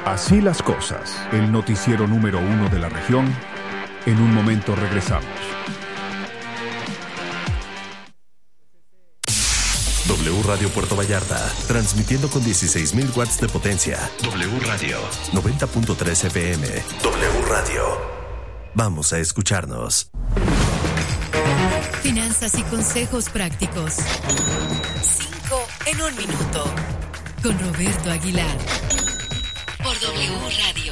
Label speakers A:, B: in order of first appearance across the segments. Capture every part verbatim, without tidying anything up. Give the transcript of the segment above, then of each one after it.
A: Así las cosas, el noticiero número uno de la región. En un momento regresamos.
B: W Radio Puerto Vallarta, transmitiendo con dieciséis mil watts de potencia. W Radio, noventa punto tres F M. W Radio. Vamos a escucharnos.
C: Finanzas y consejos prácticos. Cinco en un minuto. Con Roberto Aguilar. Por W Radio.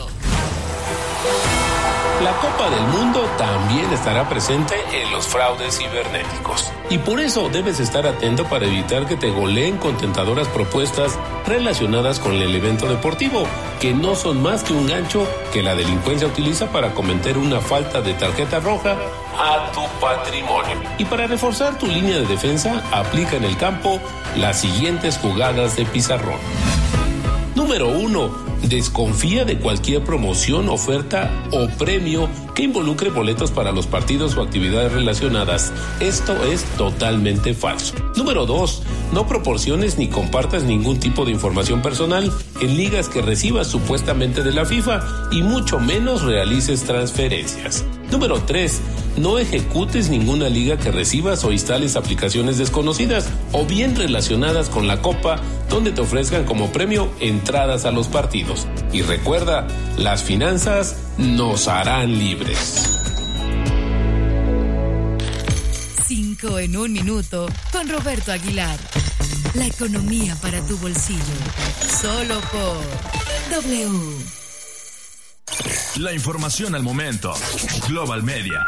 D: La Copa del Mundo también estará presente en los fraudes cibernéticos. Y por eso debes estar atento para evitar que te goleen con tentadoras propuestas relacionadas con el evento deportivo, que no son más que un gancho que la delincuencia utiliza para cometer una falta de tarjeta roja a tu patrimonio. Y para reforzar tu línea de defensa, aplica en el campo las siguientes jugadas de pizarrón. Número uno. Desconfía de cualquier promoción, oferta o premio que involucre boletos para los partidos o actividades relacionadas. Esto es totalmente falso. Número dos. No proporciones ni compartas ningún tipo de información personal en ligas que recibas supuestamente de la FIFA y mucho menos realices transferencias. Número tres. No ejecutes ninguna liga que recibas o instales aplicaciones desconocidas o bien relacionadas con la Copa donde te ofrezcan como premio entradas a los partidos. Y recuerda, las finanzas nos harán libres.
C: Cinco en un minuto con Roberto Aguilar. La economía para tu bolsillo. Solo por W.
E: La información al momento. Global Media.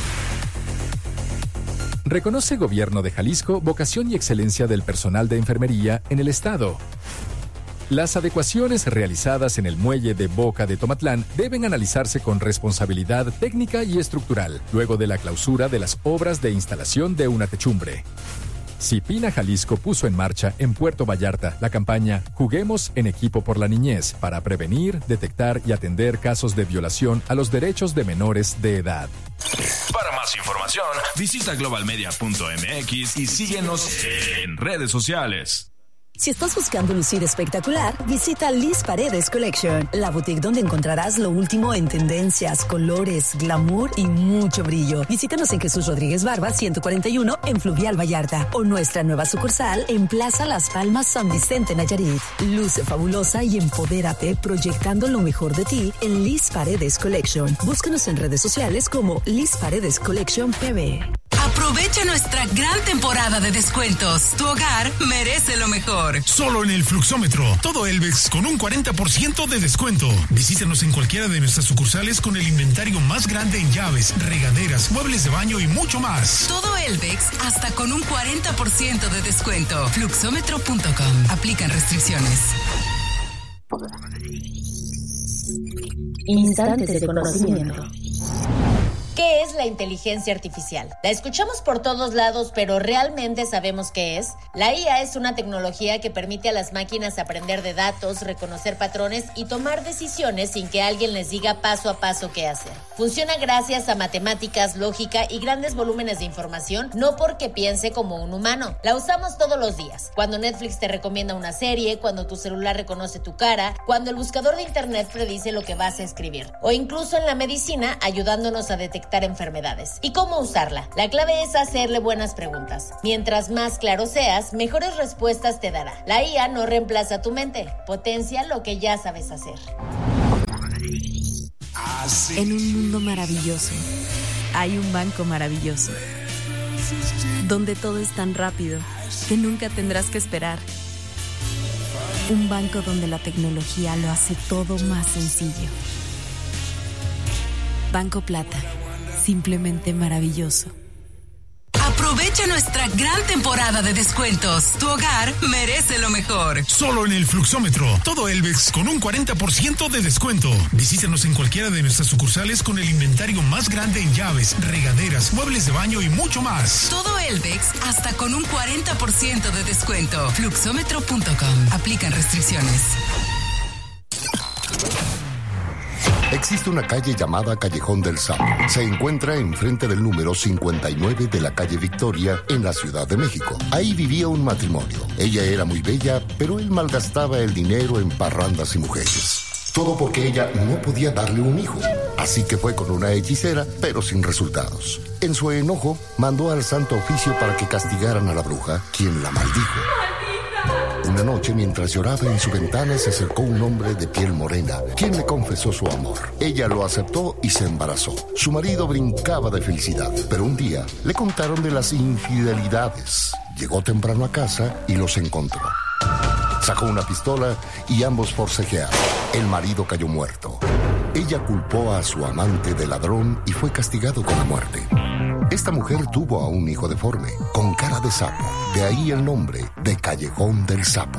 F: Reconoce Gobierno de Jalisco vocación y excelencia del personal de enfermería en el estado. Las adecuaciones realizadas en el muelle de Boca de Tomatlán deben analizarse con responsabilidad técnica y estructural, luego de la clausura de las obras de instalación de una techumbre. Cipina Jalisco puso en marcha en Puerto Vallarta la campaña Juguemos en Equipo por la Niñez para prevenir, detectar y atender casos de violación a los derechos de menores de edad.
E: Para más información, visita global media punto m x y síguenos en redes sociales.
G: Si estás buscando lucir espectacular, visita Liz Paredes Collection, la boutique donde encontrarás lo último en tendencias, colores, glamour y mucho brillo. Visítanos en Jesús Rodríguez Barba ciento cuarenta y uno en Fluvial Vallarta o nuestra nueva sucursal en Plaza Las Palmas San Vicente Nayarit. Luce fabulosa y empodérate proyectando lo mejor de ti en Liz Paredes Collection. Búscanos en redes sociales como Liz Paredes Collection P B.
C: Aprovecha nuestra gran temporada de descuentos. Tu hogar merece lo mejor.
H: Solo en el Fluxómetro. Todo Elvex con un cuarenta por ciento de descuento. Visítanos en cualquiera de nuestras sucursales con el inventario más grande en llaves, regaderas, muebles de baño y mucho más.
C: Todo Elvex hasta con un cuarenta por ciento de descuento. Fluxómetro punto com. Aplican restricciones.
I: Instantes de conocimiento. ¿Qué es la inteligencia artificial? La escuchamos por todos lados, pero ¿realmente sabemos qué es? La I A es una tecnología que permite a las máquinas aprender de datos, reconocer patrones y tomar decisiones sin que alguien les diga paso a paso qué hacer. Funciona gracias a matemáticas, lógica y grandes volúmenes de información, no porque piense como un humano. La usamos todos los días. Cuando Netflix te recomienda una serie, cuando tu celular reconoce tu cara, cuando el buscador de internet predice lo que vas a escribir, o incluso en la medicina ayudándonos a detectar enfermedades. ¿Y cómo usarla? La clave es hacerle buenas preguntas. Mientras más claro seas, mejores respuestas te dará. La I A no reemplaza tu mente, potencia lo que ya sabes hacer.
J: En un mundo maravilloso, hay un banco maravilloso, donde todo es tan rápido que nunca tendrás que esperar. Un banco donde la tecnología lo hace todo más sencillo. Banco Plata. Simplemente maravilloso.
C: Aprovecha nuestra gran temporada de descuentos. Tu hogar merece lo mejor.
H: Solo en el Fluxómetro. Todo Elvex con un cuarenta por ciento de descuento. Visítanos en cualquiera de nuestras sucursales con el inventario más grande en llaves, regaderas, muebles de baño y mucho más.
C: Todo Elvex hasta con un cuarenta por ciento de descuento. Fluxómetro punto com. Aplican restricciones.
K: Existe una calle llamada Callejón del Sapo. Se encuentra enfrente del número cincuenta y nueve de la calle Victoria, en la Ciudad de México. Ahí vivía un matrimonio. Ella era muy bella, pero él malgastaba el dinero en parrandas y mujeres. Todo porque ella no podía darle un hijo. Así que fue con una hechicera, pero sin resultados. En su enojo, mandó al Santo Oficio para que castigaran a la bruja, quien la maldijo. Una noche, mientras lloraba en su ventana, se acercó un hombre de piel morena, quien le confesó su amor. Ella lo aceptó y se embarazó. Su marido brincaba de felicidad, pero un día le contaron de las infidelidades. Llegó temprano a casa y los encontró. Sacó una pistola y ambos forcejearon. El marido cayó muerto. Ella culpó a su amante de ladrón y fue castigado con la muerte. Esta mujer tuvo a un hijo deforme, con cara de sapo. De ahí el nombre de Callejón del Sapo.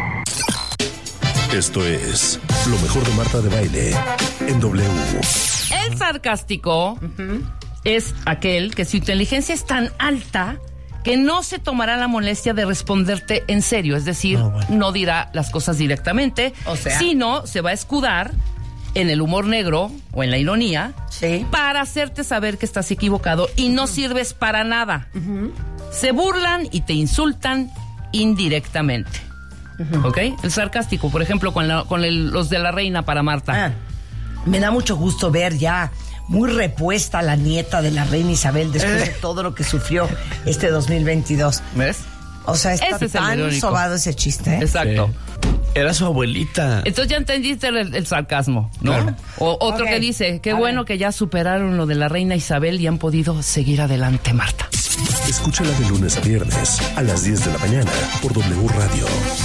B: Esto es lo mejor de Marta de Baile en W.
L: El sarcástico uh-huh. es aquel que su inteligencia es tan alta que no se tomará la molestia de responderte en serio. Es decir, oh, bueno. no dirá las cosas directamente, o sea, sino se va a escudar en el humor negro o en la ironía, sí, para hacerte saber que estás equivocado y no uh-huh. sirves para nada. Uh-huh. Se burlan y te insultan indirectamente. Uh-huh. ¿Ok? El sarcástico, por ejemplo, con, la, con el, los de la reina para Marta.
M: Ah, me da mucho gusto ver ya muy repuesta la nieta de la reina Isabel después eh. de todo lo que sufrió este dos mil veintidós.
L: ¿Ves?
M: O sea, está ese tan sobado ese chiste, ¿eh?
L: Exacto.
N: Sí. Era su abuelita.
L: Entonces ya entendiste el, el sarcasmo, ¿no? Claro. O otro okay. que dice, qué A bueno ver. que ya superaron lo de la reina Isabel y han podido seguir adelante, Marta.
B: Escúchala de lunes a viernes a las diez de la mañana por W Radio.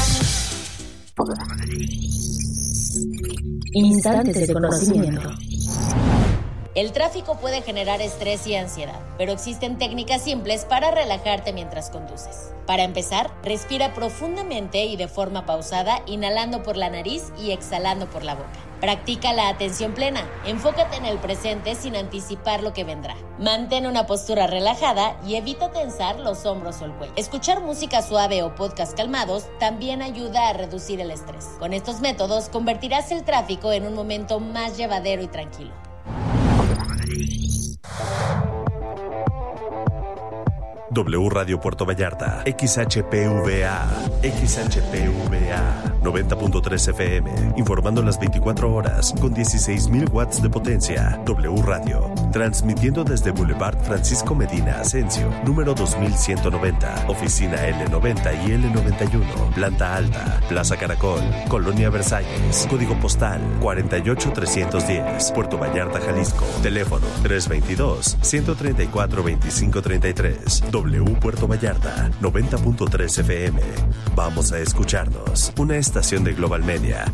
C: Instantes de conocimiento.
I: El tráfico puede generar estrés y ansiedad, pero existen técnicas simples para relajarte mientras conduces. Para empezar, respira profundamente y de forma pausada, inhalando por la nariz y exhalando por la boca. Practica la atención plena. Enfócate en el presente sin anticipar lo que vendrá. Mantén una postura relajada y evita tensar los hombros o el cuello. Escuchar música suave o podcast calmados también ayuda a reducir el estrés. Con estos métodos convertirás el tráfico en un momento más llevadero y tranquilo.
B: W Radio Puerto Vallarta, X H P V A, X H P V A, noventa punto tres F M, informando las veinticuatro horas con dieciséis mil watts de potencia. W Radio, transmitiendo desde Boulevard Francisco Medina Asensio, número dos mil ciento noventa, oficina L noventa y L noventa y uno, planta alta, Plaza Caracol, Colonia Versalles, código postal cuarenta y ocho trescientos diez, Puerto Vallarta, Jalisco, teléfono tres veintidós, ciento treinta y cuatro, veinticinco treinta y tres. W Puerto Vallarta, noventa punto tres F M. Vamos a escucharnos. Una estación de Global Media.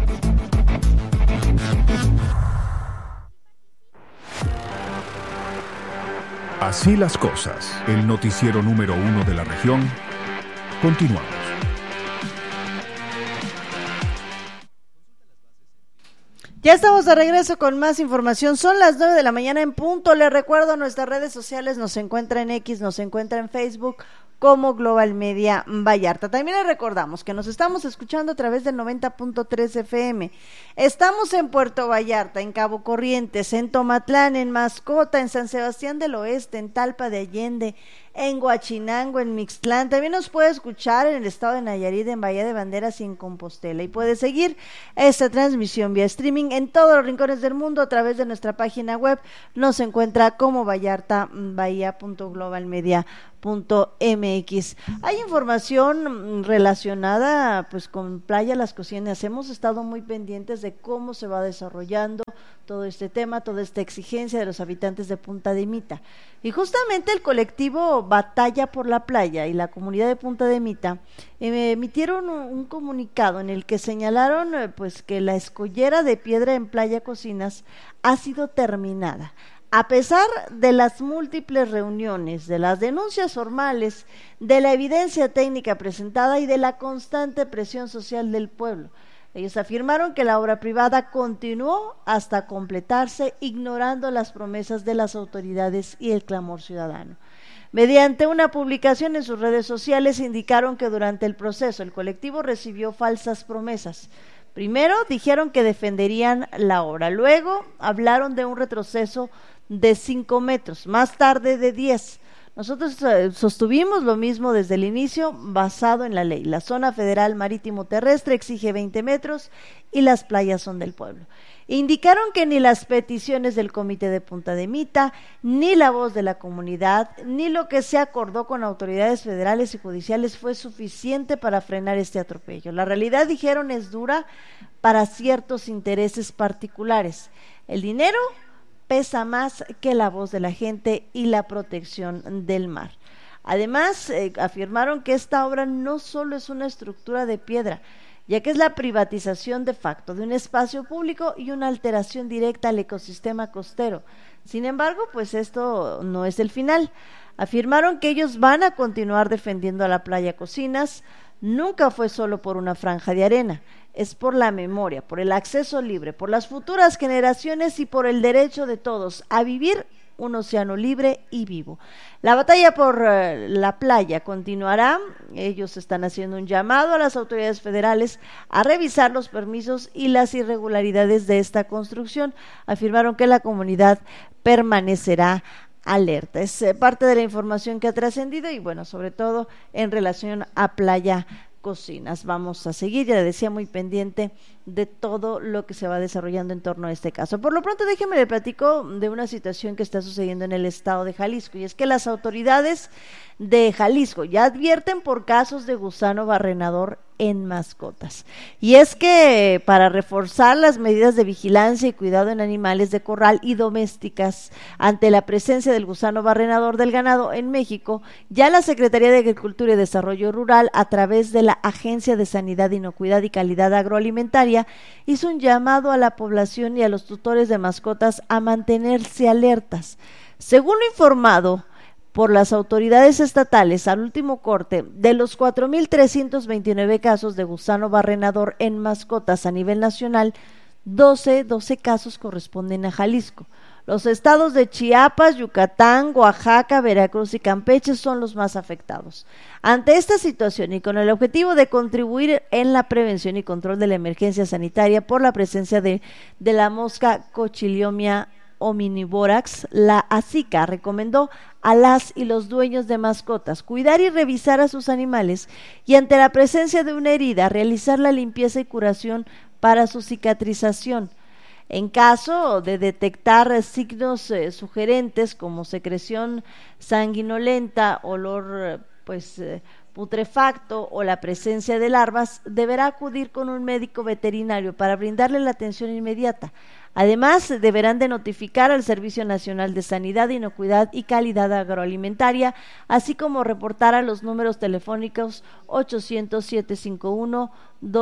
A: Así las cosas. El noticiero número uno de la región. Continuamos.
O: Ya estamos de regreso con más información. Son las nueve de la mañana en punto. Les recuerdo, nuestras redes sociales nos encuentra en X, nos encuentra en Facebook como Global Media Vallarta. También les recordamos que nos estamos escuchando a través del noventa punto tres F M. Estamos en Puerto Vallarta, en Cabo Corrientes, en Tomatlán, en Mascota, en San Sebastián del Oeste, en Talpa de Allende, en Huachinango, en Mixtlán. También nos puede escuchar en el estado de Nayarit, en Bahía de Banderas y en Compostela. Y puede seguir esta transmisión vía streaming en todos los rincones del mundo a través de nuestra página web. Nos encuentra como vallarta bahía punto global media punto m x. Hay información relacionada pues con Playa Las Cocinas. Hemos estado muy pendientes de cómo se va desarrollando todo este tema, toda esta exigencia de los habitantes de Punta de Mita. Y justamente el colectivo Batalla por la Playa y la comunidad de Punta de Mita eh, emitieron un, un comunicado en el que señalaron eh, pues que la escollera de piedra en Playa Cocinas ha sido terminada. A pesar de las múltiples reuniones, de las denuncias formales, de la evidencia técnica presentada y de la constante presión social del pueblo, ellos afirmaron que la obra privada continuó hasta completarse, ignorando las promesas de las autoridades y el clamor ciudadano. Mediante una publicación en sus redes sociales indicaron que durante el proceso el colectivo recibió falsas promesas. Primero dijeron que defenderían la obra, luego hablaron de un retroceso de cinco metros, más tarde de diez. Nosotros eh, sostuvimos lo mismo desde el inicio, basado en la ley. La zona federal marítimo terrestre exige veinte metros y las playas son del pueblo. Indicaron que ni las peticiones del Comité de Punta de Mita, ni la voz de la comunidad, ni lo que se acordó con autoridades federales y judiciales fue suficiente para frenar este atropello. La realidad, dijeron, es dura para ciertos intereses particulares. El dinero pesa más que la voz de la gente y la protección del mar. Además, eh, afirmaron que esta obra no solo es una estructura de piedra, ya que es la privatización de facto de un espacio público y una alteración directa al ecosistema costero. Sin embargo, pues esto no es el final. Afirmaron que ellos van a continuar defendiendo a la playa Cocinas. Nunca fue solo por una franja de arena, es por la memoria, por el acceso libre, por las futuras generaciones y por el derecho de todos a vivir un océano libre y vivo. La batalla por uh, la playa continuará. Ellos están haciendo un llamado a las autoridades federales a revisar los permisos y las irregularidades de esta construcción. Afirmaron que la comunidad permanecerá alerta. Es eh, parte de la información que ha trascendido y bueno, sobre todo en relación a Playa Cocinas. Vamos a seguir, ya le decía, muy pendiente de todo lo que se va desarrollando en torno a este caso. Por lo pronto, déjeme le platico de una situación que está sucediendo en el estado de Jalisco, y es que las autoridades de Jalisco ya advierten por casos de gusano barrenador en mascotas. Y es que para reforzar las medidas de vigilancia y cuidado en animales de corral y domésticas ante la presencia del gusano barrenador del ganado en México, ya la Secretaría de Agricultura y Desarrollo Rural, a través de la Agencia de Sanidad, Inocuidad y Calidad Agroalimentaria, hizo un llamado a la población y a los tutores de mascotas a mantenerse alertas. Según lo informado por las autoridades estatales al último corte, de los cuatro mil trescientos veintinueve casos de gusano barrenador en mascotas a nivel nacional, doce, doce casos corresponden a Jalisco. Los estados de Chiapas, Yucatán, Oaxaca, Veracruz y Campeche son los más afectados. Ante esta situación y con el objetivo de contribuir en la prevención y control de la emergencia sanitaria por la presencia de, de la mosca Cochiliomia omnivorax, la ACICA recomendó a las y los dueños de mascotas cuidar y revisar a sus animales y ante la presencia de una herida realizar la limpieza y curación para su cicatrización. En caso de detectar signos eh, sugerentes como secreción sanguinolenta, olor pues eh, putrefacto o la presencia de larvas, deberá acudir con un médico veterinario para brindarle la atención inmediata. Además, deberán de notificar al Servicio Nacional de Sanidad, Inocuidad y Calidad Agroalimentaria, así como reportar a los números telefónicos ochocientos, setecientos cincuenta y uno,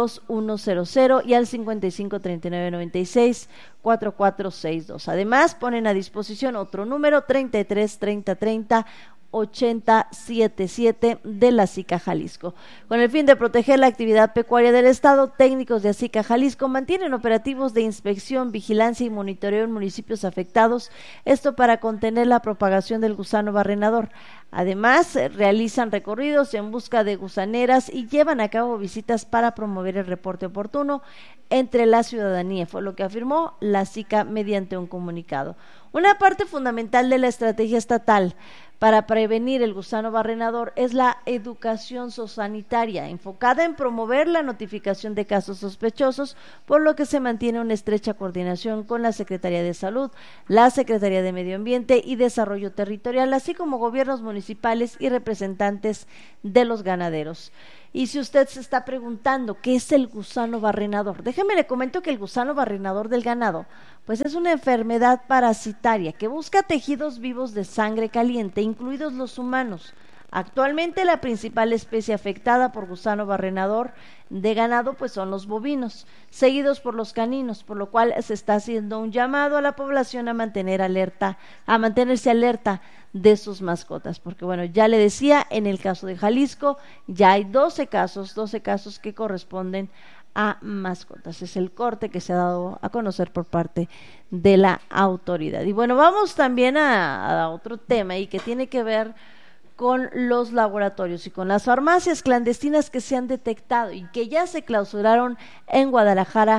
O: veintiuno cero cero y al cincuenta y cinco, treinta y nueve noventa y seis, cuarenta y cuatro sesenta y dos. Además, ponen a disposición otro número, treinta y tres, treinta, treinta, ochenta setenta y siete de la SICA Jalisco. Con el fin de proteger la actividad pecuaria del estado, técnicos de SICA Jalisco mantienen operativos de inspección, vigilancia y monitoreo en municipios afectados, esto para contener la propagación del gusano barrenador. Además, realizan recorridos en busca de gusaneras y llevan a cabo visitas para promover el reporte oportuno entre la ciudadanía, fue lo que afirmó la SICA mediante un comunicado. Una parte fundamental de la estrategia estatal para prevenir el gusano barrenador es la educación zoosanitaria, enfocada en promover la notificación de casos sospechosos, por lo que se mantiene una estrecha coordinación con la Secretaría de Salud, la Secretaría de Medio Ambiente y Desarrollo Territorial, así como gobiernos municipales y representantes de los ganaderos. Y si usted se está preguntando qué es el gusano barrenador, déjeme le comento que el gusano barrenador del ganado, pues es una enfermedad parasitaria que busca tejidos vivos de sangre caliente, incluidos los humanos. Actualmente la principal especie afectada por gusano barrenador de ganado pues son los bovinos, seguidos por los caninos, por lo cual se está haciendo un llamado a la población a mantener alerta, a mantenerse alerta de sus mascotas, porque bueno, ya le decía, en el caso de Jalisco ya hay doce casos, doce casos que corresponden a mascotas. Es el corte que se ha dado a conocer por parte de la autoridad. Y bueno, vamos también a, a otro tema y que tiene que ver con los laboratorios y con las farmacias clandestinas que se han detectado y que ya se clausuraron en Guadalajara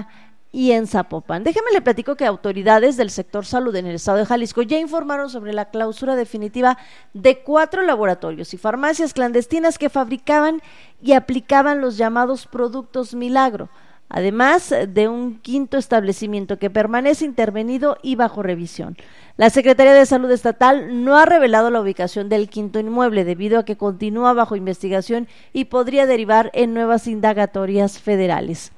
O: y en Zapopan. Déjeme le platico que autoridades del sector salud en el estado de Jalisco ya informaron sobre la clausura definitiva de cuatro laboratorios y farmacias clandestinas que fabricaban y aplicaban los llamados productos milagro, además de un quinto establecimiento que permanece intervenido y bajo revisión. La Secretaría de Salud Estatal no ha revelado la ubicación del quinto inmueble debido a que continúa bajo investigación y podría derivar en nuevas indagatorias federales.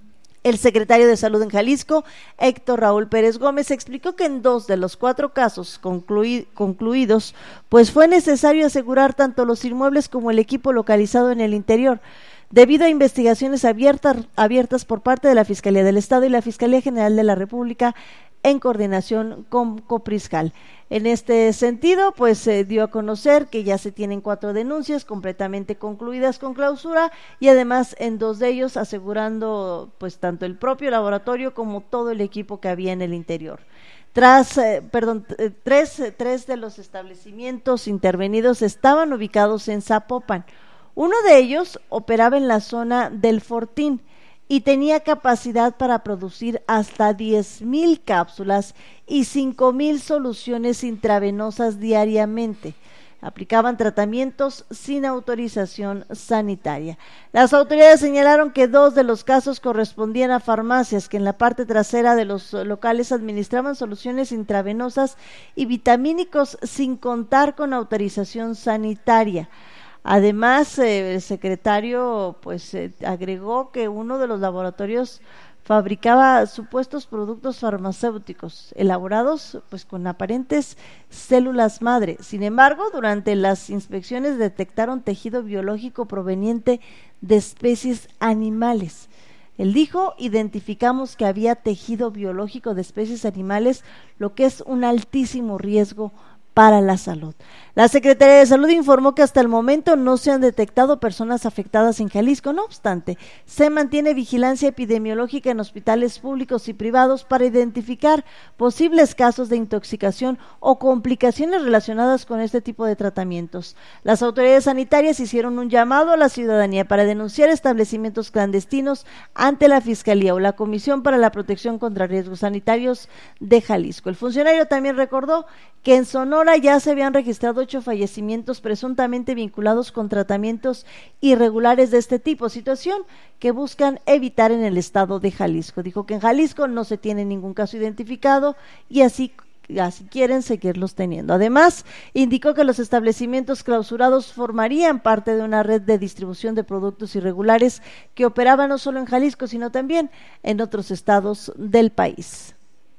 O: El secretario de Salud en Jalisco, Héctor Raúl Pérez Gómez, explicó que en dos de los cuatro casos concluí, concluidos, pues fue necesario asegurar tanto los inmuebles como el equipo localizado en el interior, debido a investigaciones abiertas, abiertas por parte de la Fiscalía del Estado y la Fiscalía General de la República en coordinación con Copriscal. En este sentido, pues se dio a conocer que ya se tienen cuatro denuncias completamente concluidas con clausura y además en dos de ellos asegurando pues tanto el propio laboratorio como todo el equipo que había en el interior. Tras, eh, perdón, eh, tres, tres de los establecimientos intervenidos estaban ubicados en Zapopan. Uno de ellos operaba en la zona del Fortín y tenía capacidad para producir hasta diez mil cápsulas y cinco mil soluciones intravenosas diariamente. Aplicaban tratamientos sin autorización sanitaria. Las autoridades señalaron que dos de los casos correspondían a farmacias que en la parte trasera de los locales administraban soluciones intravenosas y vitamínicos sin contar con autorización sanitaria. Además, eh, el secretario pues eh, agregó que uno de los laboratorios fabricaba supuestos productos farmacéuticos elaborados pues con aparentes células madre. Sin embargo, durante las inspecciones detectaron tejido biológico proveniente de especies animales. Él dijo, identificamos que había tejido biológico de especies animales, lo que es un altísimo riesgo para la salud. La Secretaría de Salud informó que hasta el momento no se han detectado personas afectadas en Jalisco. No obstante, se mantiene vigilancia epidemiológica en hospitales públicos y privados para identificar posibles casos de intoxicación o complicaciones relacionadas con este tipo de tratamientos. Las autoridades sanitarias hicieron un llamado a la ciudadanía para denunciar establecimientos clandestinos ante la Fiscalía o la Comisión para la Protección contra Riesgos Sanitarios de Jalisco. El funcionario también recordó que en Sonora ya se habían registrado ocho fallecimientos presuntamente vinculados con tratamientos irregulares de este tipo, situación que buscan evitar en el estado de Jalisco. Dijo que en Jalisco no se tiene ningún caso identificado y así así quieren seguirlos teniendo. Además, indicó que los establecimientos clausurados formarían parte de una red de distribución de productos irregulares que operaba no solo en Jalisco, sino también en otros estados del país.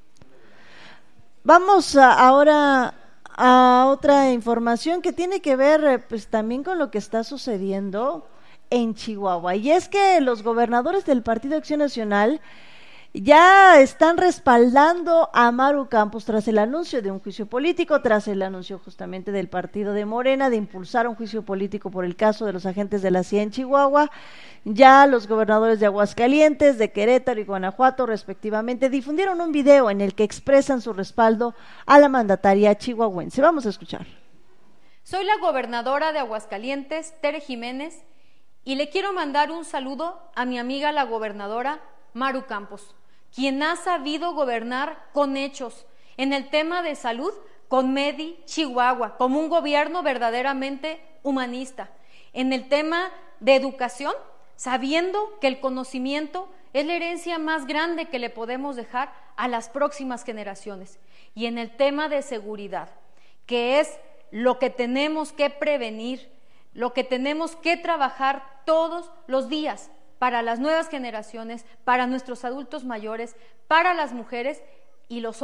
O: Vamos a, ahora a otra información que tiene que ver pues también con lo que está sucediendo en Chihuahua, y es que los gobernadores del Partido Acción Nacional ya están respaldando a Maru Campos tras el anuncio de un juicio político, tras el anuncio justamente del partido de Morena de impulsar un juicio político por el caso de los agentes de la C I A en Chihuahua. Ya los gobernadores de Aguascalientes, de Querétaro y Guanajuato, respectivamente, difundieron un video en el que expresan su respaldo a la mandataria chihuahuense. Vamos a escuchar.
P: Soy la gobernadora de Aguascalientes, Tere Jiménez, y le quiero mandar un saludo a mi amiga la gobernadora Maru Campos, quien ha sabido gobernar con hechos en el tema de salud con Medi Chihuahua, como un gobierno verdaderamente humanista, en el tema de educación, sabiendo que el conocimiento es la herencia más grande que le podemos dejar a las próximas generaciones, y en el tema de seguridad, que es lo que tenemos que prevenir, lo que tenemos que trabajar todos los días para las nuevas generaciones, para nuestros adultos mayores, para las mujeres y los hombres.